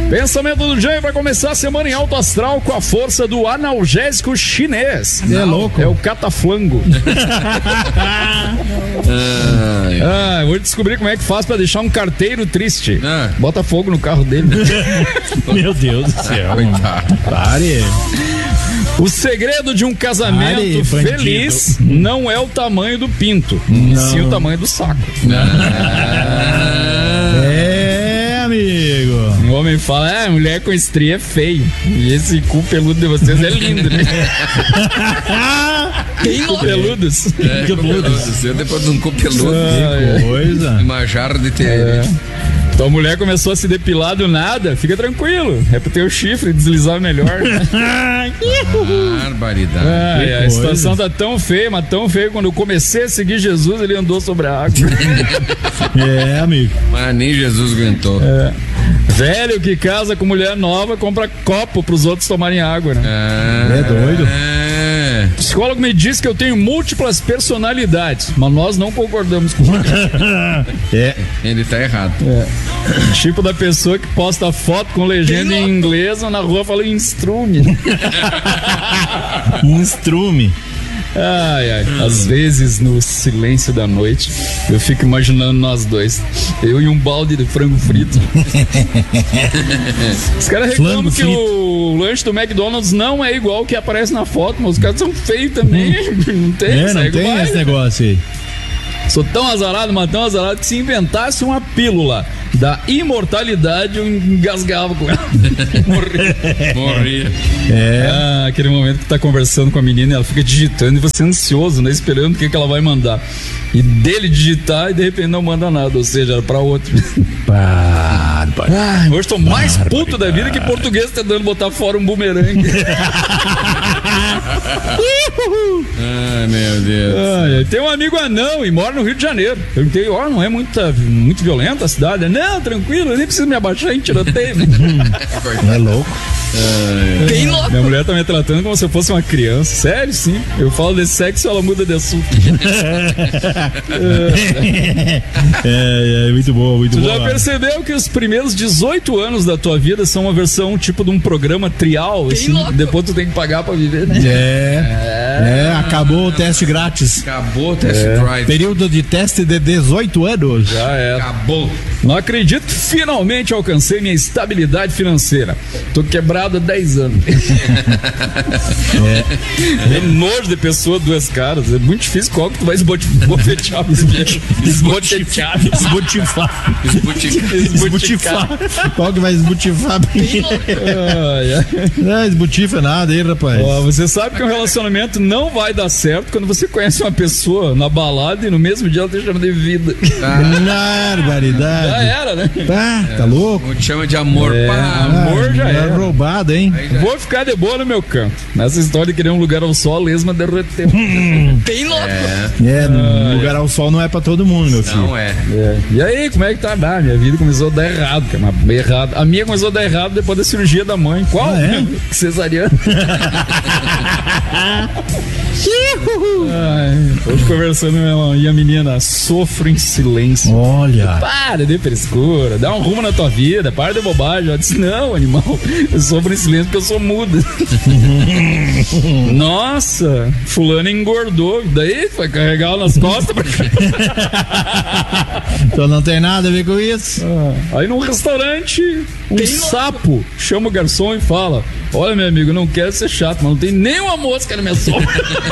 Pensamento do Jânio vai começar a semana em alto astral com a força do analgésico chinês. É louco. É o cataflango. Vou descobrir como é que faz pra deixar um carteiro triste. Bota fogo no carro dele. Meu Deus do céu. Pare. O segredo de um casamento feliz não é o tamanho do pinto, e sim o tamanho do saco. Amigo. O homem fala, mulher com estria é feio. E esse cu peludo de vocês é lindo, né? Cu peludos. Peludos. Eu depois de um cu peludo. Que coisa. Uma jarra de tererê. Então a mulher começou a se depilar do nada, fica tranquilo. É pra ter o chifre e deslizar melhor. Barbaridade. A situação tá tão feia, mas tão feia. Quando eu comecei a seguir Jesus, ele andou sobre a água. Amigo. Mas nem Jesus aguentou. Velho que casa com mulher nova compra copo pros outros tomarem água, né? É doido. O psicólogo me disse que eu tenho múltiplas personalidades, mas nós não concordamos com isso. Ele tá errado. Tipo da pessoa que posta foto com legenda em inglês ou na rua fala instrume. Instrume. Às vezes no silêncio da noite eu fico imaginando nós dois, eu e um balde de frango frito. Os caras reclamam que o lanche do McDonald's não é igual o que aparece na foto, mas os caras são feios também. Não tem, não tem esse negócio aí. Sou tão azarado, mas tão azarado que se inventasse uma pílula da imortalidade, eu engasgava com ela. Morria. Aquele momento que tá conversando com a menina, ela fica digitando e você ansioso, né? Esperando o que ela vai mandar. E dele digitar e de repente não manda nada, ou seja, era pra outro. Hoje tô mais puto da vida que português tentando botar fora um bumerangue. Meu Deus. Tem um amigo anão e mora no Rio de Janeiro. Eu perguntei, não é muito violenta a cidade? Não, tranquilo, eu nem preciso me abaixar em tiroteio. É louco. Bem louco. Minha mulher tá me tratando como se eu fosse uma criança. Sério, sim. Eu falo de sexo e ela muda de assunto. Muito bom, muito bom. Tu já percebeu que os primeiros 18 anos da tua vida são uma versão tipo de um programa trial? Assim, depois tu tem que pagar pra viver, né? Acabou o teste grátis. Acabou o teste drive. Período de teste de 18 anos. Já é. Acabou. Não acredito, finalmente alcancei minha estabilidade financeira. Tô quebrado há 10 anos. É nojo de pessoa, duas caras. É muito difícil. Qual que tu vai esbofetear? Esbutifar. Qual que vai esbutifar? Não esbutifa nada aí, rapaz. Você sabe que um relacionamento não vai dar certo quando você conhece uma pessoa na balada e no mesmo dia ela te chama de vida. Barbaridade. Já era, né? Tá louco? Te chama de amor. Amor já era. Roubado, hein? Vou ficar de boa no meu canto. Nessa história de querer um lugar ao sol, a lesma derreteu. Bem louco. Lugar ao sol não é pra todo mundo, meu filho. Não é. E aí, como é que tá? Minha vida começou a dar errado, cara. Errado. A minha começou a dar errado depois da cirurgia da mãe. Qual? Cesariana. Hoje conversando e a menina sofre em silêncio. Olha. Para de frescura, dá um rumo na tua vida, para de bobagem. Ela disse, não, animal, eu sofro em silêncio porque eu sou muda. Nossa, fulano engordou, daí foi carregar ela nas costas pra Então não tem nada a ver com isso. Aí num restaurante, sapo chama o garçom e fala, olha meu amigo, eu não quero ser chato, mas não tem nenhuma mosca na minha sopa.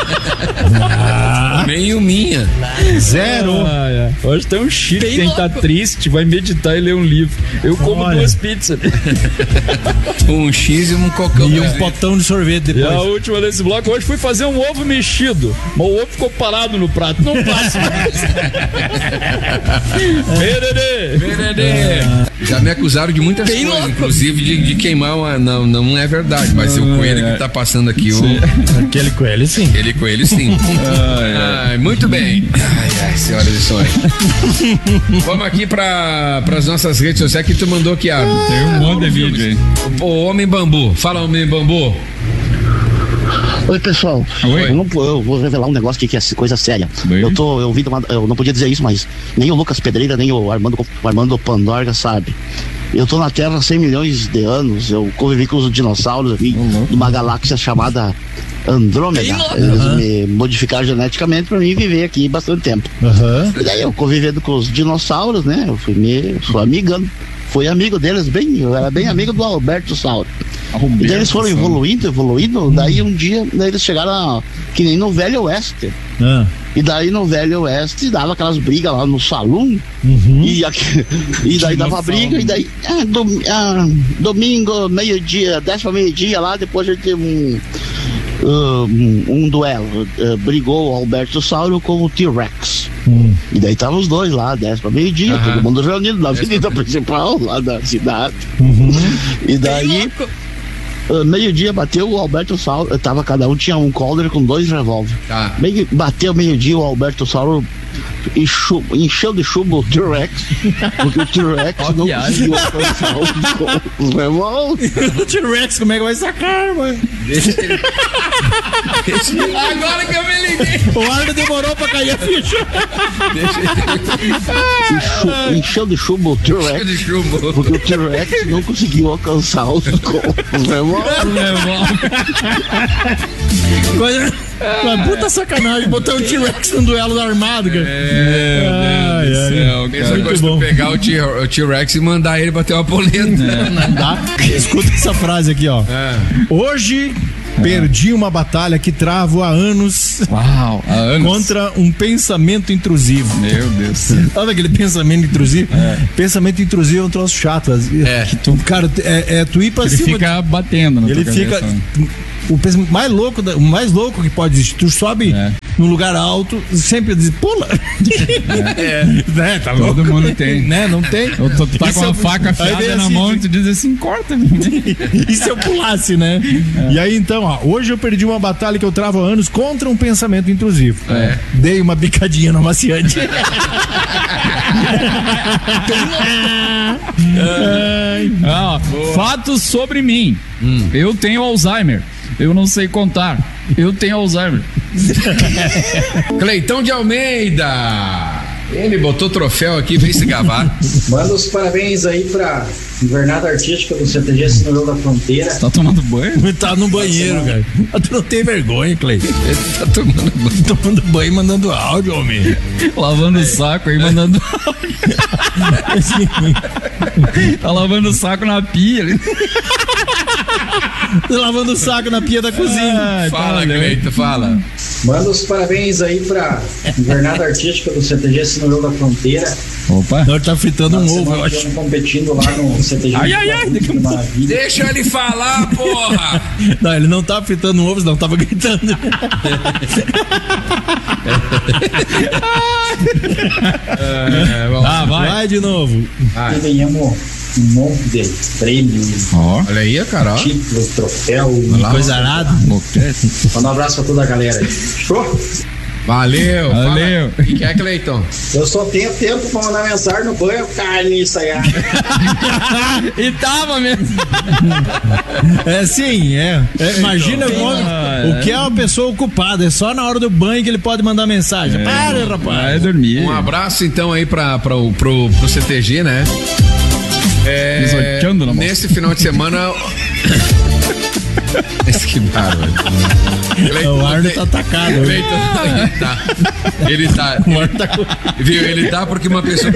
Meio minha. Zero. Hoje tem um chique, quem tá triste vai meditar e ler um livro. Eu como 2 pizzas. Um X e um cocão. E um potão de sorvete depois. E a última desse bloco, hoje fui fazer um ovo mexido, mas o ovo ficou parado no prato. Não passa mais. Já me acusaram de muitas coisas, inclusive de queimar uma... Não é verdade, mas o coelho que tá passando aqui. Aquele coelho sim. Aquele coelho sim. Muito bem. Senhoras e senhores. Vamos aqui para as nossas redes sociais que tu mandou aqui. Tem um monte de vídeo aí. O Homem Bambu. Fala, Homem Bambu. Oi, pessoal. Oi. Eu vou revelar um negócio aqui que é coisa séria. Bem. Eu não podia dizer isso, mas nem o Lucas Pedreira, nem o Armando Pandorga sabe. Eu tô na Terra há 100 milhões de anos. Eu convivi com os dinossauros aqui numa galáxia chamada Andrômeda. Eles me modificaram geneticamente pra mim viver aqui bastante tempo. E daí eu convivendo com os dinossauros, né? Eu fui amigando. Fui amigo deles, eu era bem amigo do Alberto Sauro. E daí eles foram evoluindo. Daí um dia eles chegaram que nem no Velho Oeste. E daí no Velho Oeste dava aquelas brigas lá no salão. E daí dava briga. E daí domingo, meio-dia, 10 para meio-dia lá. Depois a gente teve um duelo. Brigou o Alberto Sauro com o T-Rex. E daí estavam os dois lá, 10 para meio-dia, todo mundo reunido na avenida principal lá da cidade. E daí meio-dia bateu o Alberto Sauro, cada um tinha um Calder com 2 revólver. Bateu meio-dia, o Alberto Sauro encheu de chumbo o T-Rex, porque o T-Rex não conseguiu alcançar os revólver. O T-Rex, como é que vai sacar, mano? Agora que eu me liguei. O Arno demorou pra cair a ficha. Encheu de chumbo o T-Rex, porque o T-Rex não conseguiu alcançar os revólver. Uma puta sacanagem botar o T-Rex num duelo armado, cara. Mesma coisa tu pegar o T-Rex e mandar ele bater uma polenta. Não dá. Escuta essa frase aqui, ó. Hoje perdi uma batalha que travo há anos. Uau, há anos. Contra um pensamento intrusivo. Meu Deus. Sabe aquele pensamento intrusivo? Pensamento intrusivo é um troço chato. Cara, tu ir pra ele cima. Ele fica batendo na Ele fica. O mais louco que pode existir. Tu sobe num lugar alto, sempre diz, pula. Né, tá louco. Todo mundo tem. Né? Não tem. Tu tá com uma faca afiada na mão e tu diz assim, corta. E se eu pulasse, né? E aí então, hoje eu perdi uma batalha que eu travo há anos contra um pensamento intrusivo. Dei uma bicadinha no amaciante. Fatos sobre mim. Eu tenho Alzheimer. Eu não sei contar. Eu tenho Alzheimer. Cleitão de Almeida. Ele botou troféu aqui, vem se gabar. Manda os parabéns aí pra Invernada Artística do CTG Sinurão da Fronteira. Tá tomando banho? Tá no banheiro, cara. Tu não tem vergonha, Clay. Ele tá tomando banho. Tomando banho e mandando áudio, homem. Lavando o saco aí, mandando áudio. Tá lavando o saco na pia. Lavando o saco na pia da cozinha. Fala, Cleito, fala. Manda os parabéns aí pra Invernada Artística do CTG Sinurão da Fronteira. Opa. Ele tá fritando um ovo, eu acho. Competindo lá no CTG. Deixa ele falar, porra! Não, ele não tá fritando um ovo, não, tava gritando. Vai de novo. E ganhamos um monte de prêmios. Olha aí, cara. Título, troféu. Coisa arada. Manda um abraço pra toda a galera aí. Show? Valeu. O que é, Cleiton? Eu só tenho tempo pra mandar mensagem no banho, carne isso aí. E tava mesmo. Imagina o que é uma pessoa ocupada. É só na hora do banho que ele pode mandar mensagem. Para, rapaz. Vai dormir. Um abraço então aí pro CTG, né? Nesse final de semana. Esse que barulho. O Arno tá atacado. Ele tá. Viu? Ele tá porque uma pessoa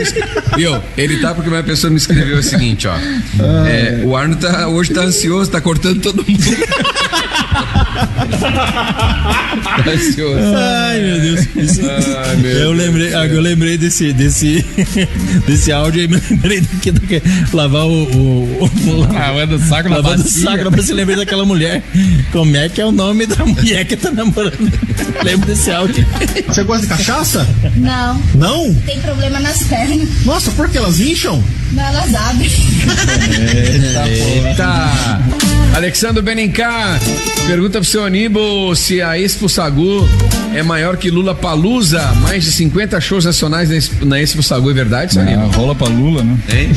me escreveu o seguinte, ó. O Arno hoje tá ansioso, tá cortando todo mundo. Tá ansioso. Ai, meu Deus. Eu lembrei desse áudio aí, me lembrei daqui lavar lavando o saco na bacia. Você lembrei daquela mulher. Como é que é o nome da mulher que tá namorando? Lembro desse áudio. Você gosta de cachaça? Não. Não? Tem problema nas pernas. Nossa, por que elas incham? Não, elas abrem. Eita. Alexandre Benincá pergunta pro seu Aníbal se a Expo Sagu é maior que Lula Palusa, mais de 50 shows nacionais na Expo Sagu, é verdade, seu Aníbal? Rola pra Lula, né? Hein?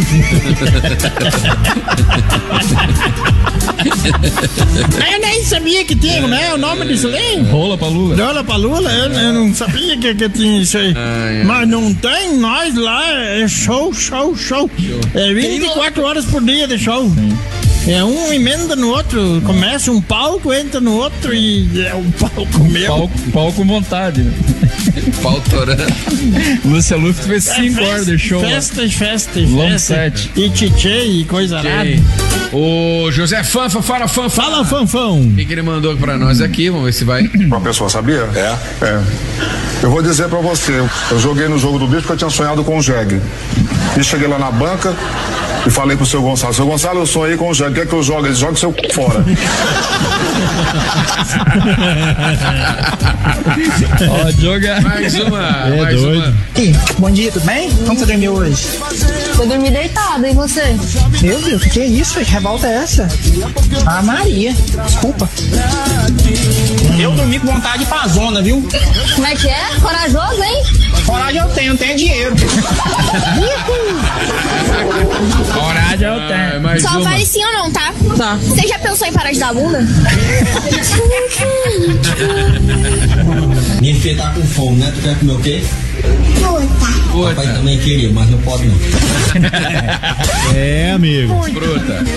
Eu nem sabia que tinha, né? O nome disso aí? Rola pra Lula. Rola pra Lula? Eu não sabia que tinha isso aí. Mas não tem, nós lá, é show. É 24 horas por dia de show. É um emenda no outro, começa um palco, entra no outro e é um palco meu. Palco com vontade, né? Pau torando. Lúcia Luft fez 5 horas de show. Festa. Long set. E tchê e coisa arada. O José Fanfa, fala Fanfa. Fala, Fanfão. O que ele mandou pra nós aqui? Vamos ver se vai. Uma pessoa, sabia? É. Eu vou dizer pra você, eu joguei no jogo do bicho porque eu tinha sonhado com o Jeg. E cheguei lá na banca e falei pro seu Gonçalo, seu Gonçalo, eu sonhei com o Jeg, quer que eu jogue? Ele joga o seu c... fora. Ó, joga. Mais uma. Bom dia, tudo bem? Como você dormiu hoje? Eu dormi deitada, e você? Meu Deus, o que é isso? Que revolta é essa? Ah, Maria, desculpa. Eu dormi com vontade de ir pra zona, viu? Como é que é? Corajoso, hein? Coragem eu tenho dinheiro. Coragem eu tenho. Mais Só uma. faz sim ou não, tá? Tá. Você já pensou em parar de dar bunda? Minha filha tá com fome, né? Tu quer comer o quê? Papai também queria, mas não pode não. É, amigo. Fruta.